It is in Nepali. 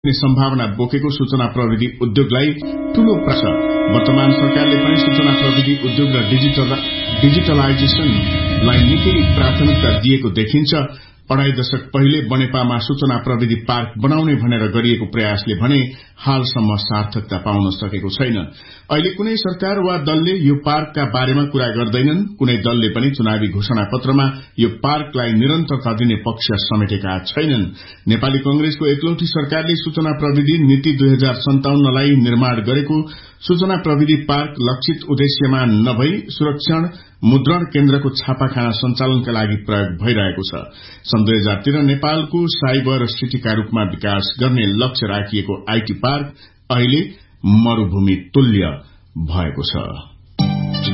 सम्भावना बोकेको सूचना प्रविधि उद्योगलाई ठूलो प्रश्न। वर्तमान सरकारले पनि सूचना प्रविधि उद्योग र डिजिटलाइजेशनलाई निकै प्राथमिकता दिएको देखिन्छ। 2.5 दशक पहिले बनेपामा सूचना प्रविधि पार्क बनाउने भनेर गरिएको प्रयासले भने हालसम्म सार्थकता पाउन सकेको छैन। अहिले कुनै सरकार वा दलले यो पार्कका बारेमा कुरा गर्दैनन्। कुनै दलले पनि चुनावी घोषणा पत्रमा यो पार्कलाई निरन्तरता दिने पक्ष समेटेका छैनन्। नेपाली कंग्रेसको एकलौटी सरकारले सूचना प्रविधि नीति 2057 लाई निर्माण गरेको सूचना प्रविधि पार्क लक्षित उद्देश्यमा नभई सुरक्षण मुद्रण केन्द्रको छापाखाना सञ्चालनका लागि प्रयोग भइरहेको छ। सन् 2013 नेपालको साइबर सिटीका रूपमा विकास गर्ने लक्ष्य राखिएको आईटी पार्क अहिले मरूभूमि तुल्य भएको छ।